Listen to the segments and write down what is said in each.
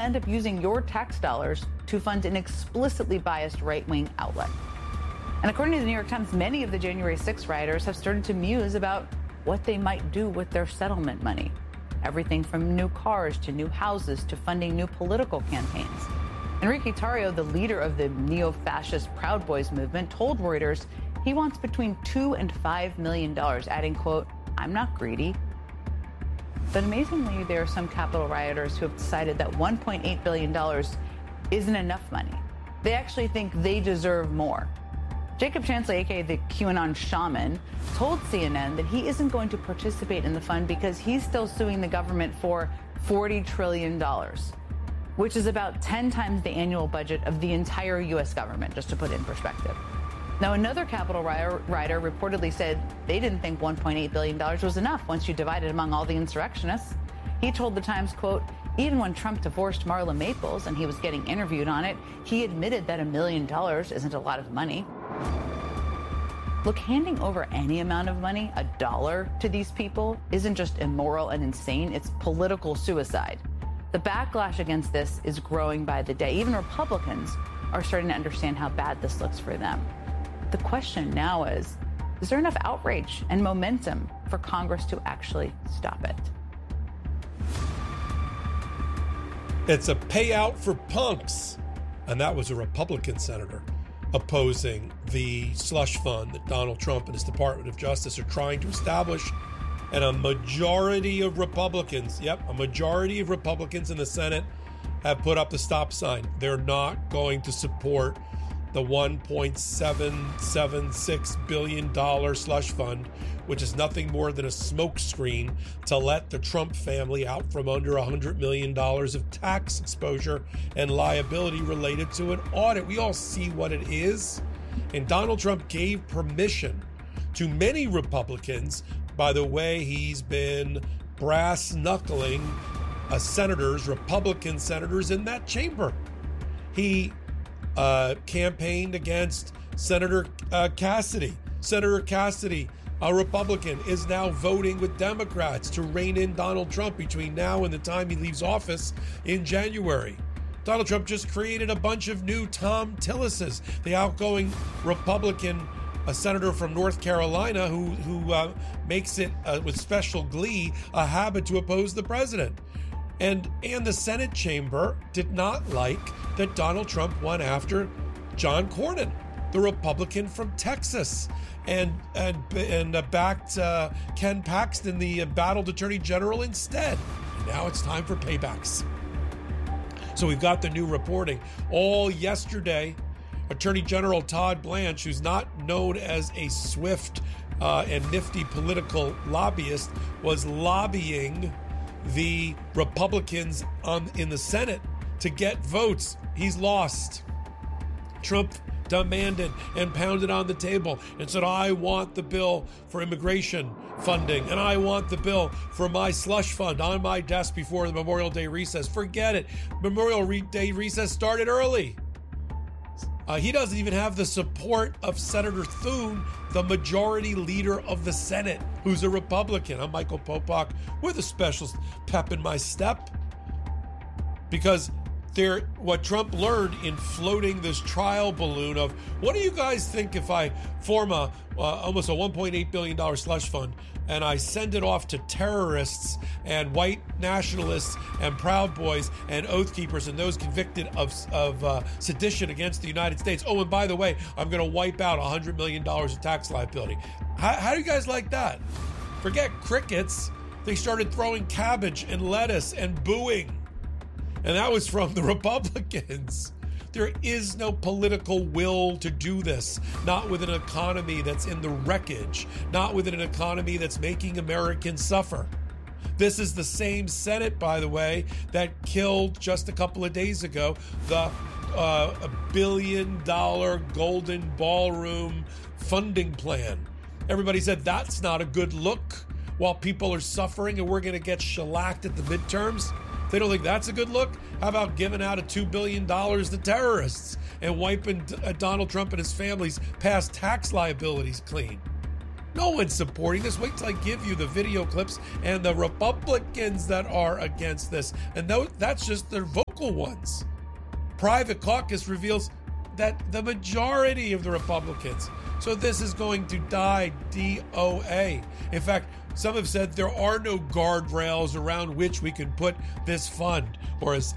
end up using your tax dollars to fund an explicitly biased right-wing outlet. And according to the New York Times, many of the January 6 rioters have started to muse about what they might do with their settlement money. Everything from new cars to new houses to funding new political campaigns. Enrique Tarrio, the leader of the neo-fascist Proud Boys movement, told Reuters he wants between $2 and $5 million, adding, quote, "I'm not greedy." But amazingly, there are some Capitol rioters who have decided that $1.8 billion isn't enough money. They actually think they deserve more. Jacob Chansley, aka the QAnon shaman, told CNN that he isn't going to participate in the fund because he's still suing the government for $40 trillion, which is about 10 times the annual budget of the entire U.S. government, just to put it in perspective. Now, another Capitol rioter reportedly said they didn't think $1.8 billion was enough once you divide it among all the insurrectionists. He told the Times, quote, "Even when Trump divorced Marla Maples and he was getting interviewed on it, he admitted that $1 million isn't a lot of money." Look, handing over any amount of money, $1, to these people isn't just immoral and insane, it's political suicide. The backlash against this is growing by the day. Even Republicans are starting to understand how bad this looks for them. The question now is there enough outrage and momentum for Congress to actually stop it? It's a payout for punks. And that was a Republican senator opposing the slush fund that Donald Trump and his Department of Justice are trying to establish. And a majority of Republicans, a majority of Republicans in the Senate have put up the stop sign. They're not going to support the $1.776 billion slush fund, which is nothing more than a smokescreen to let the Trump family out from under $100 million of tax exposure and liability related to an audit. We all see what it is. And Donald Trump gave permission to many Republicans by the way he's been brass knuckling Republican senators in that chamber. He campaigned against Senator Cassidy. Senator Cassidy, a Republican, is now voting with Democrats to rein in Donald Trump between now and the time he leaves office in January. Donald Trump just created a bunch of new Tom Tillises, the outgoing Republican senator from North Carolina who makes it with special glee a habit to oppose the president. And the Senate chamber did not like that Donald Trump went after John Cornyn, the Republican from Texas, and backed Ken Paxton, the embattled attorney general, instead. And now it's time for paybacks. So we've got the new reporting. All yesterday, Attorney General Todd Blanche, who's not known as a swift and nifty political lobbyist, was lobbying the Republicans in the Senate to get votes. He's lost. Trump demanded and pounded on the table and said, "I want the bill for immigration funding, and I want the bill for my slush fund on my desk before the Memorial Day recess." Forget it. Memorial Day recess started early. He doesn't even have the support of Senator Thune, the majority leader of the Senate, who's a Republican. I'm Michael Popok with a special pep in my step. Because what Trump learned in floating this trial balloon of, what do you guys think if I form almost a $1.8 billion slush fund and I send it off to terrorists and white nationalists and Proud Boys and Oath Keepers and those convicted of sedition against the United States? Oh, and by the way, I'm going to wipe out $100 million of tax liability. How do you guys like that? Forget crickets. They started throwing cabbage and lettuce and booing. And that was from the Republicans. There is no political will to do this, not with an economy that's in the wreckage, not with an economy that's making Americans suffer. This is the same Senate, by the way, that killed just a couple of days ago the $1 billion golden ballroom funding plan. Everybody said that's not a good look while people are suffering and we're going to get shellacked at the midterms. They don't think that's a good look. How about giving out $2 billion to terrorists and wiping Donald Trump and his family's past tax liabilities clean? No one's supporting this. Wait till I give you the video clips and the Republicans that are against this. And that's just their vote local ones. Private caucus reveals that the majority of the Republicans. So this is going to die DOA. In fact, some have said there are no guardrails around which we can put this fund, or as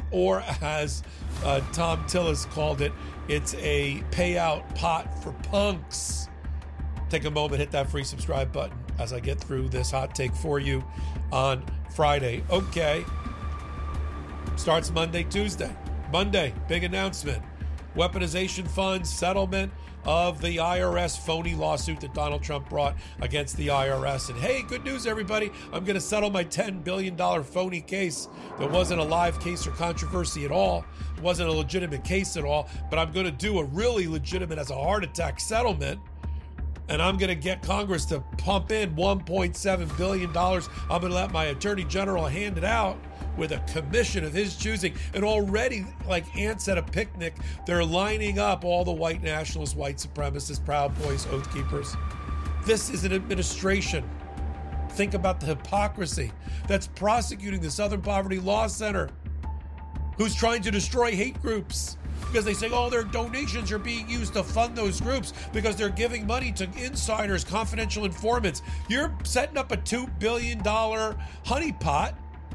Tom Tillis called it, it's a payout pot for punks. Take a moment, hit that free subscribe button as I get through this hot take for you on Friday. Okay. Starts Monday, Tuesday. Monday, big announcement. Weaponization funds, settlement of the IRS phony lawsuit that Donald Trump brought against the IRS. And hey, good news, everybody. I'm going to settle my $10 billion phony case. There wasn't a live case or controversy at all. It wasn't a legitimate case at all. But I'm going to do a really legitimate as a heart attack settlement. And I'm going to get Congress to pump in $1.7 billion. I'm going to let my attorney general hand it out with a commission of his choosing. And already, like ants at a picnic, they're lining up all the white nationalists, white supremacists, Proud Boys, Oath Keepers. This is an administration. Think about the hypocrisy that's prosecuting the Southern Poverty Law Center, who's trying to destroy hate groups. Because they say, their donations are being used to fund those groups because they're giving money to insiders, confidential informants. You're setting up a $2 billion honeypot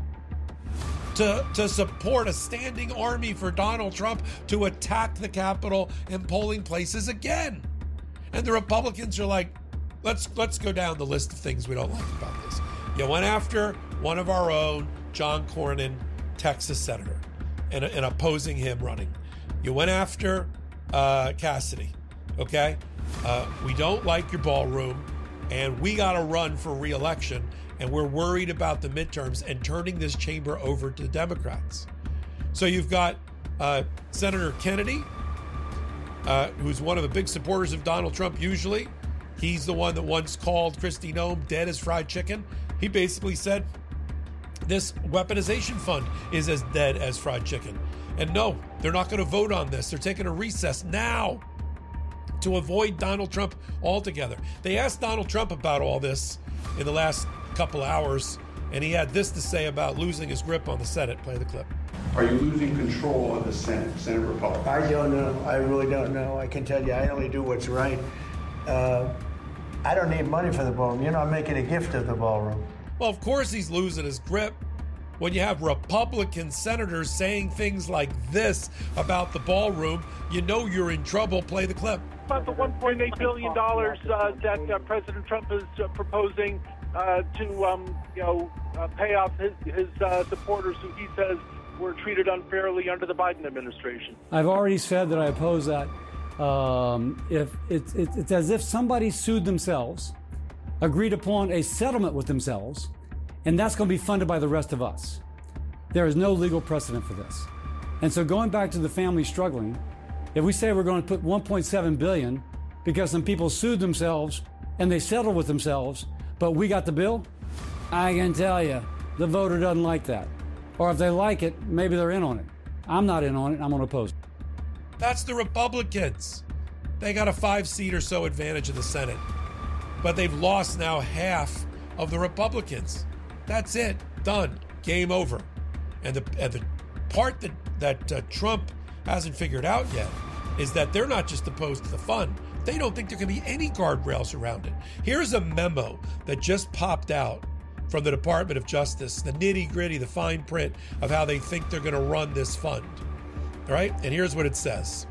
to support a standing army for Donald Trump to attack the Capitol and polling places again. And the Republicans are like, let's go down the list of things we don't like about this. You went after one of our own, John Cornyn, Texas senator, and opposing him running. You went after Cassidy, okay? We don't like your ballroom, and we got to run for re-election, and we're worried about the midterms and turning this chamber over to the Democrats. So you've got Senator Kennedy, who's one of the big supporters of Donald Trump usually. He's the one that once called Kristi Noem dead as fried chicken. He basically said this weaponization fund is as dead as fried chicken. And no, they're not going to vote on this. They're taking a recess now to avoid Donald Trump altogether. They asked Donald Trump about all this in the last couple hours, and he had this to say about losing his grip on the Senate. Play the clip. Are you losing control of the Senate Republicans? I don't know. I really don't know. I can tell you, I only do what's right. I don't need money for the ballroom. I'm making a gift of the ballroom. Well, of course he's losing his grip. When you have Republican senators saying things like this about the ballroom, you know you're in trouble. Play the clip. About the $1.8 billion that President Trump is proposing to pay off his supporters who he says were treated unfairly under the Biden administration. I've already said that I oppose that. If it's as if somebody sued themselves, agreed upon a settlement with themselves, and that's going to be funded by the rest of us. There is no legal precedent for this. And so going back to the family struggling, if we say we're going to put $1.7 billion because some people sued themselves and they settled with themselves, but we got the bill, I can tell you, the voter doesn't like that. Or if they like it, maybe they're in on it. I'm not in on it. I'm going to oppose it. That's the Republicans. They got a 5-seat or so advantage in the Senate, but they've lost now half of the Republicans. That's it. Done. Game over. And the part that Trump hasn't figured out yet is that they're not just opposed to the fund. They don't think there can be any guardrails around it. Here's a memo that just popped out from the Department of Justice, the nitty-gritty, the fine print of how they think they're going to run this fund. All right? And here's what it says.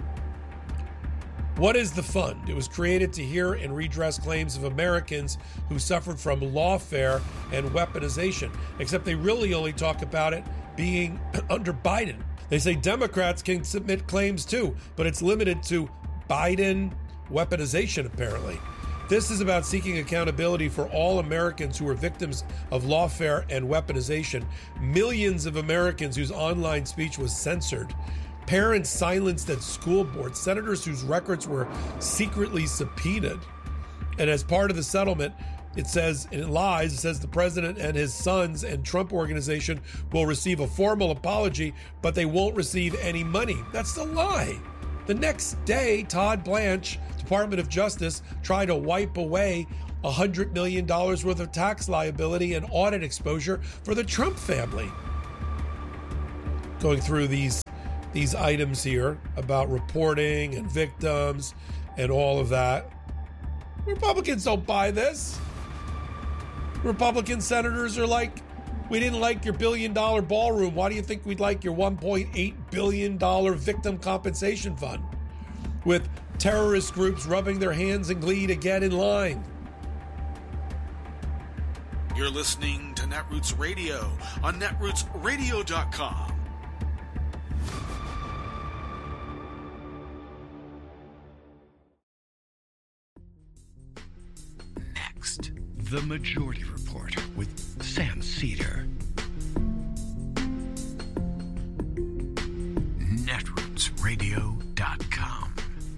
What is the fund? It was created to hear and redress claims of Americans who suffered from lawfare and weaponization, except they really only talk about it being under Biden. They say Democrats can submit claims too, but it's limited to Biden weaponization, apparently. This is about seeking accountability for all Americans who were victims of lawfare and weaponization, millions of Americans whose online speech was censored, parents silenced at school boards, senators whose records were secretly subpoenaed. And as part of the settlement, it says, in lies, it says the president and his sons and Trump Organization will receive a formal apology, but they won't receive any money. That's the lie. The next day, Todd Blanche, Department of Justice, tried to wipe away $100 million worth of tax liability and audit exposure for the Trump family. going through these items here about reporting and victims and all of that. Republicans don't buy this. Republican senators are like, we didn't like your $1 billion ballroom. Why do you think we'd like your $1.8 billion victim compensation fund? With terrorist groups rubbing their hands in glee to get in line. You're listening to Netroots Radio on netrootsradio.com. Next, The Majority Report with Sam Seder. netrootsradio.com.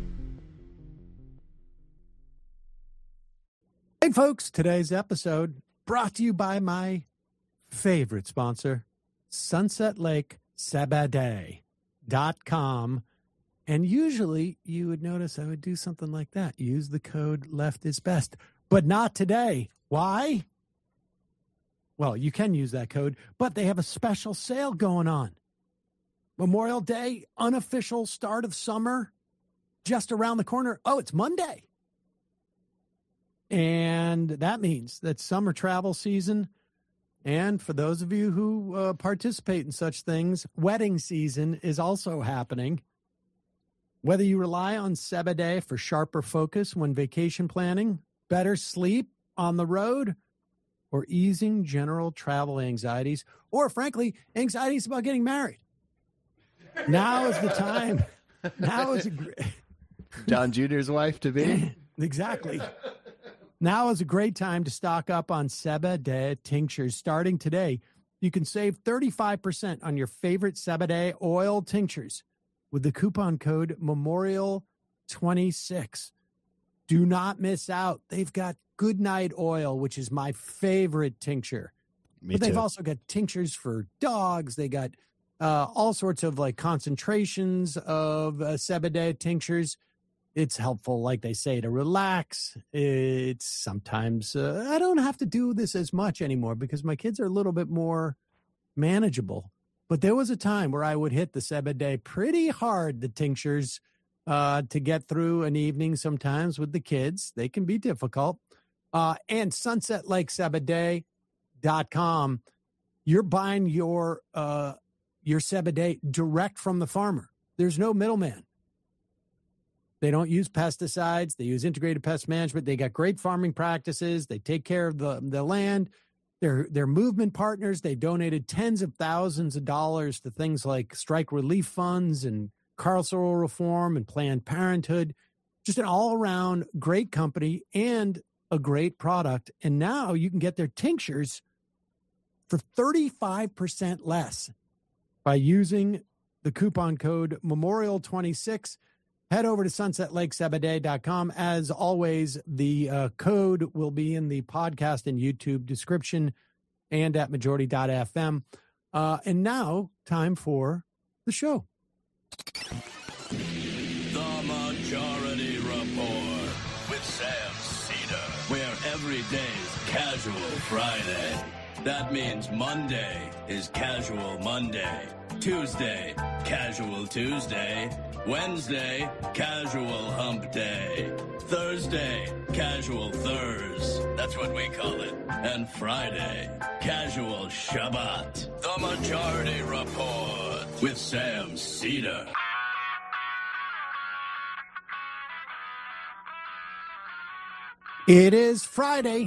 Hey folks, today's episode brought to you by my favorite sponsor, Sunset Lake Sabadell.com. And usually you would notice I would do something like that. Use the code Left is Best, but not today. Why? Well, you can use that code, but they have a special sale going on. Memorial Day, unofficial start of summer, just around the corner. Oh, it's Monday. And that means that summer travel season, and for those of you who participate in such things, wedding season is also happening. Whether you rely on Sabadell for sharper focus when vacation planning, better sleep on the road, or easing general travel anxieties, or frankly, anxieties about getting married. Now is the time. Now is John Jr.'s wife to be. Exactly. Now is a great time to stock up on Sabadell tinctures. Starting today, you can save 35% on your favorite Sabadell oil tinctures with the coupon code Memorial26. Do not miss out. They've got Goodnight Oil, which is my favorite tincture. Me but they've too. also got tinctures for dogs. They got all sorts of like concentrations of Sabadell tinctures. It's helpful, like they say, to relax. It's sometimes, I don't have to do this as much anymore because my kids are a little bit more manageable. But there was a time where I would hit the Sabadell pretty hard, the tinctures, to get through an evening sometimes with the kids. They can be difficult. And sunsetlakesabadell.com, you're buying your Sabadell direct from the farmer. There's no middleman. They don't use pesticides. They use integrated pest management. They got great farming practices. They take care of the land. They're movement partners. They donated tens of thousands of dollars to things like strike relief funds and carceral reform and Planned Parenthood. Just an all-around great company and a great product. And now you can get their tinctures for 35% less by using the coupon code Memorial26. Head over to sunsetlakesabadell.com. As always, the code will be in the podcast and YouTube description and at majority.fm. And now, time for the show. The Majority Report with Sam Seder, where every day is Casual Friday. That means Monday is Casual Monday. Tuesday, Casual Tuesday. Wednesday, Casual Hump Day. Thursday, Casual Thurs. That's what we call it. And Friday, Casual Shabbat. The Majority Report with Sam Seder. It is Friday,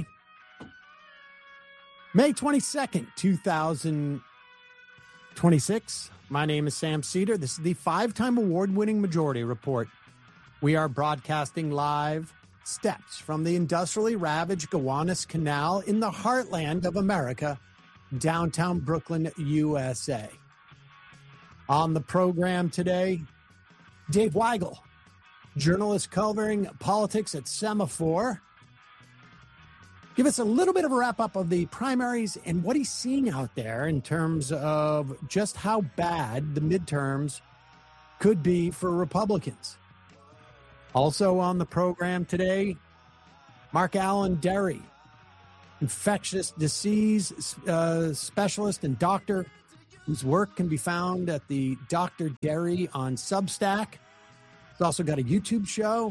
May 22nd, 2026. My name is Sam Seder. This is the 5-time award-winning Majority Report. We are broadcasting live steps from the industrially ravaged Gowanus Canal in the heartland of America, downtown Brooklyn, USA. On the program today, Dave Weigel, journalist covering politics at Semaphore. Give us a little bit of a wrap-up of the primaries and what he's seeing out there in terms of just how bad the midterms could be for Republicans. Also on the program today, Mark Allen Derry, infectious disease specialist and doctor, whose work can be found at the Dr. Derry on Substack. He's also got a YouTube show.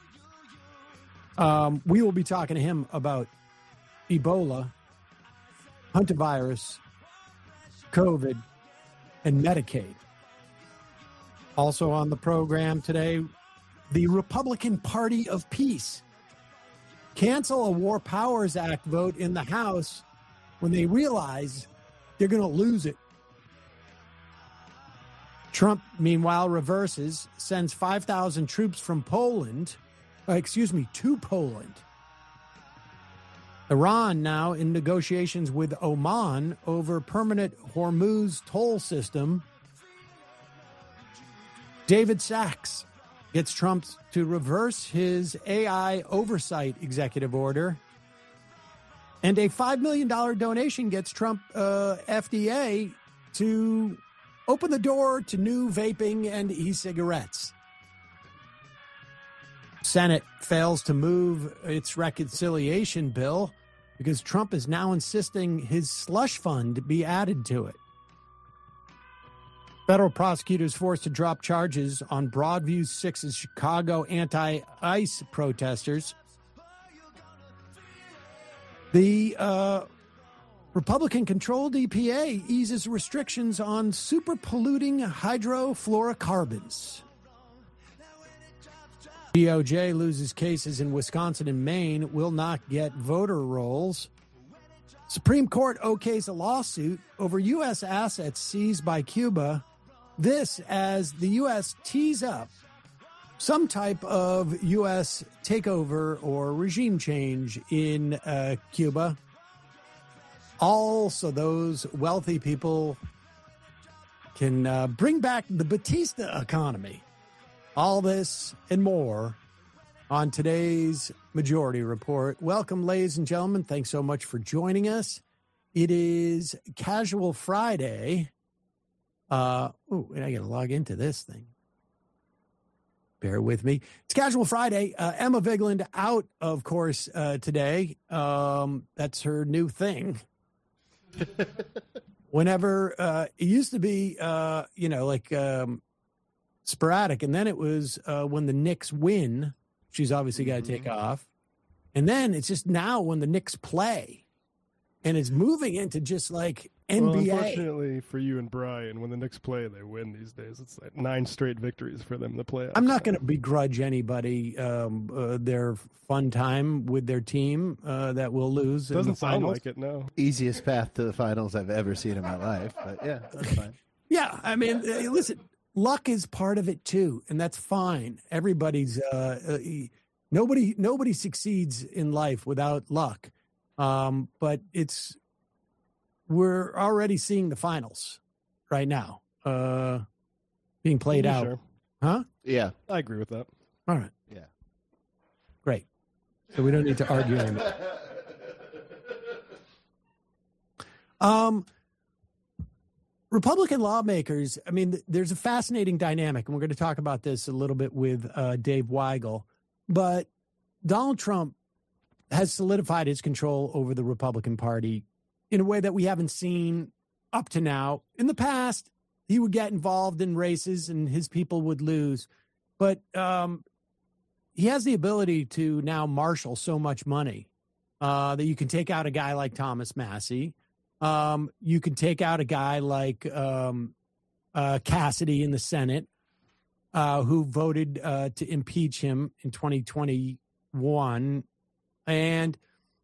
We will be talking to him about Ebola, hantavirus, COVID, and Medicaid. Also on the program today, the Republican Party of Peace cancel a War Powers Act vote in the House when they realize they're going to lose it. Trump, meanwhile, reverses, sends 5,000 troops from to Poland. Iran now in negotiations with Oman over permanent Hormuz toll system. David Sachs gets Trump to reverse his AI oversight executive order. And a $5 million donation gets Trump FDA to open the door to new vaping and e-cigarettes. Senate fails to move its reconciliation bill because Trump is now insisting his slush fund be added to it. Federal prosecutors forced to drop charges on Broadview 6's Chicago anti-ICE protesters. The Republican-controlled EPA eases restrictions on super-polluting hydrofluorocarbons. DOJ loses cases in Wisconsin and Maine, will not get voter rolls. Supreme Court okays a lawsuit over U.S. assets seized by Cuba. This as the U.S. tees up some type of U.S. takeover or regime change in Cuba. Also, those wealthy people can bring back the Batista economy. All this and more on today's Majority Report. Welcome, ladies and gentlemen. Thanks so much for joining us. It is Casual Friday. And I got to log into this thing. Bear with me. It's Casual Friday. Emma Vigeland out, of course, today. That's her new thing. Whenever it used to be, sporadic, and then it was when the Knicks win, she's obviously got to take off, and then it's just now when the Knicks play, and it's moving into just like NBA. Well, unfortunately for you and Brian, when the Knicks play, they win these days. It's like 9 straight victories for them in the playoffs. I'm not going to begrudge anybody their fun time with their team that will lose. Doesn't sound like it, no. Easiest path to the finals I've ever seen in my life, but yeah, that's fine. Yeah, I mean, listen, luck is part of it too, and that's fine. Everybody's nobody succeeds in life without luck. But we're already seeing the finals right now being played out. Sure. Huh? Yeah, I agree with that. All right. Yeah. Great. So we don't need to argue anymore. Republican lawmakers, I mean, there's a fascinating dynamic, and we're going to talk about this a little bit with Dave Weigel, but Donald Trump has solidified his control over the Republican Party in a way that we haven't seen up to now. In the past, he would get involved in races and his people would lose, but he has the ability to now marshal so much money that you can take out a guy like Thomas Massie. You can take out a guy like Cassidy in the Senate, who voted to impeach him in 2021. And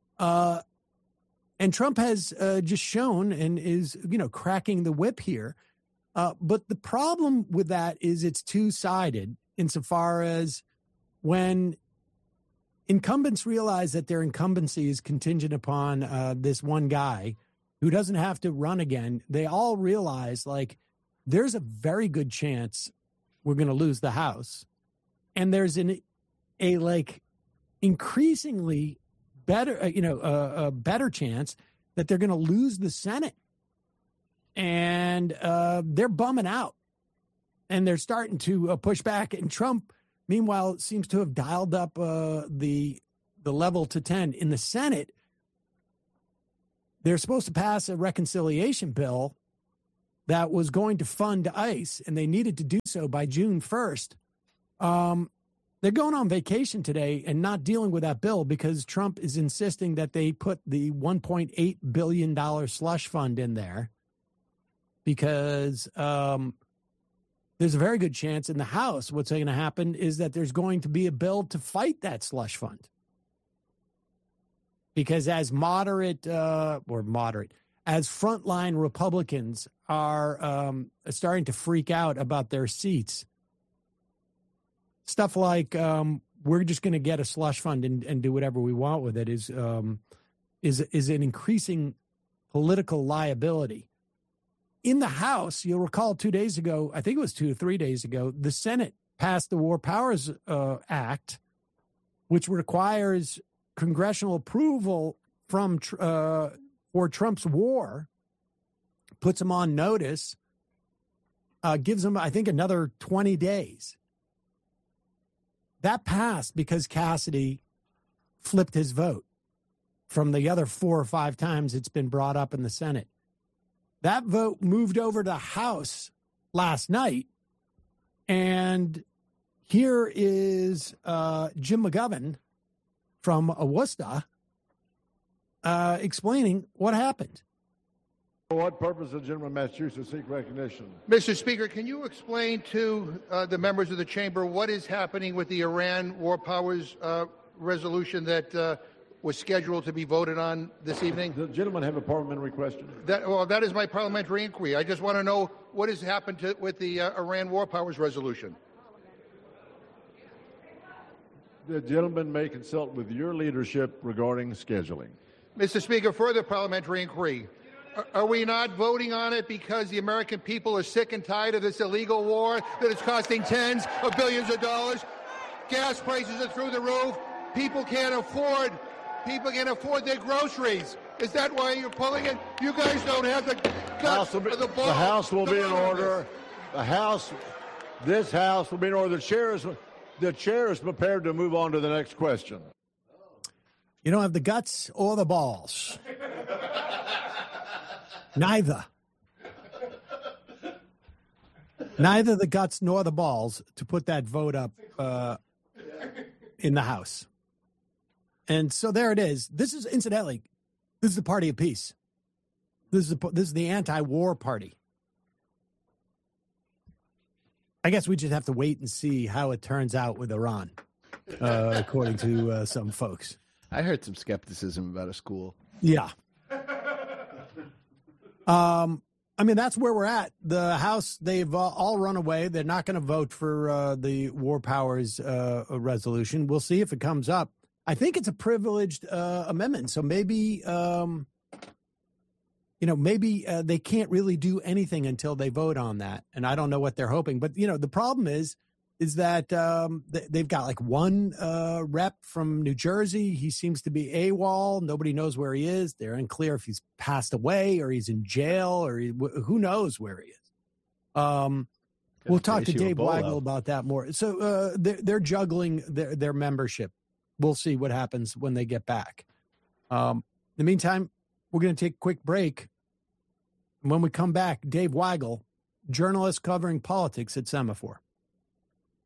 Trump has just shown and is, cracking the whip here. But the problem with that is it's two-sided insofar as when incumbents realize that their incumbency is contingent upon this one guy who doesn't have to run again, they all realize, there's a very good chance we're going to lose the House. And there's increasingly better, a better chance that they're going to lose the Senate. And they're bumming out. And they're starting to push back. And Trump, meanwhile, seems to have dialed up the level to 10 in the Senate. They're supposed to pass a reconciliation bill that was going to fund ICE, and they needed to do so by June 1st. They're going on vacation today and not dealing with that bill because Trump is insisting that they put the $1.8 billion slush fund in there because there's a very good chance in the House what's going to happen is that there's going to be a bill to fight that slush fund. Because as as frontline Republicans are starting to freak out about their seats, stuff like we're just going to get a slush fund and do whatever we want with it is an increasing political liability. In the House, you'll recall 2 days ago, I think it was 2 or 3 days ago, the Senate passed the War Powers Act, which requires congressional approval from for Trump's war, puts him on notice, gives him, I think, another 20 days. That passed because Cassidy flipped his vote from the other 4 or 5 times it's been brought up in the Senate. That vote moved over to the House last night, and here is Jim McGovern from Worcester explaining what happened. For what purpose does the gentleman from Massachusetts seek recognition? Mr. Speaker, can you explain to the members of the chamber what is happening with the Iran War Powers resolution that was scheduled to be voted on this evening? The gentleman have a parliamentary question. That is my parliamentary inquiry. I just want to know what has happened with the Iran War Powers resolution. The gentleman may consult with your leadership regarding scheduling. Mr. Speaker, further parliamentary inquiry. Are we not voting on it because the American people are sick and tired of this illegal war that is costing tens of billions of dollars? Gas prices are through the roof. People can't afford their groceries. Is that why you're pulling it? You guys don't have the guts of the ball. The House will be in order. This House will be in order. The chair is prepared to move on to the next question. You don't have the guts or the balls. Neither. Neither the guts nor the balls to put that vote up in the House. And so there it is. This is, incidentally, this is the party of peace. This is the anti-war party. I guess we just have to wait and see how it turns out with Iran, according to some folks. I heard some skepticism about a school. Yeah. I mean, that's where we're at. The House, they've all run away. They're not going to vote for the War Powers resolution. We'll see if it comes up. I think it's a privileged amendment, so maybe they can't really do anything until they vote on that. And I don't know what they're hoping. But, the problem is that they've got like one rep from New Jersey. He seems to be AWOL. Nobody knows where he is. They're unclear if he's passed away or he's in jail or who knows where he is. We'll talk to Dave Weigel about that more. So they're juggling their membership. We'll see what happens when they get back. In the meantime, we're going to take a quick break. And when we come back, Dave Weigel, journalist covering politics at Semaphore.